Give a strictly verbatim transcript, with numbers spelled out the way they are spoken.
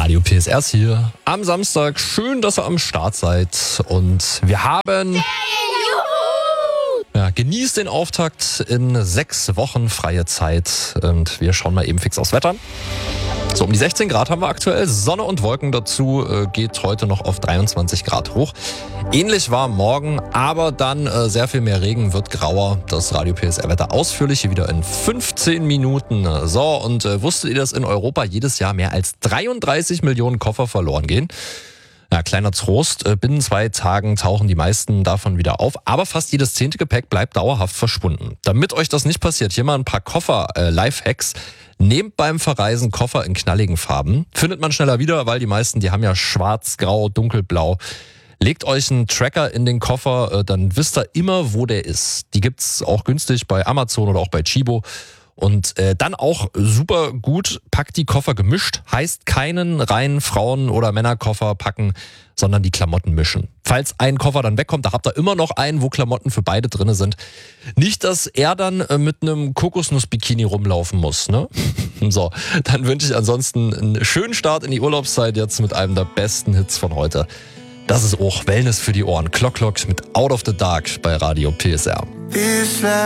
Radio P S R hier am Samstag. Schön, dass ihr am Start seid. Und wir haben... Ja, genießt den Auftakt in sechs Wochen freie Zeit. Und wir schauen mal eben fix aufs Wetter. So, um die sechzehn Grad haben wir aktuell. Sonne und Wolken dazu, äh, geht heute noch auf dreiundzwanzig Grad hoch. Ähnlich war morgen, aber dann äh, sehr viel mehr Regen, wird grauer. Das Radio P S R-Wetter ausführlich hier wieder in fünfzehn Minuten. So, und äh, wusstet ihr, dass in Europa jedes Jahr mehr als dreiunddreißig Millionen Koffer verloren gehen? Ja, kleiner Trost, äh, binnen zwei Tagen tauchen die meisten davon wieder auf, aber fast jedes zehnte Gepäck bleibt dauerhaft verschwunden. Damit euch das nicht passiert, hier mal ein paar Koffer-Lifehacks. Nehmt beim Verreisen Koffer in knalligen Farben. Findet man schneller wieder, weil die meisten, die haben ja schwarz, grau, dunkelblau. Legt euch einen Tracker in den Koffer, dann wisst ihr immer, wo der ist. Die gibt's auch günstig bei Amazon oder auch bei Chibo. Und äh, dann auch super gut, packt die Koffer gemischt. Heißt keinen reinen Frauen- oder Männerkoffer packen, sondern die Klamotten mischen. Falls ein Koffer dann wegkommt, da habt ihr immer noch einen, wo Klamotten für beide drinne sind. Nicht, dass er dann äh, mit einem Kokosnuss-Bikini rumlaufen muss, ne? So, dann wünsche ich ansonsten einen schönen Start in die Urlaubszeit jetzt mit einem der besten Hits von heute. Das ist auch Wellness für die Ohren. Clock Clock mit Out of the Dark bei Radio P S R.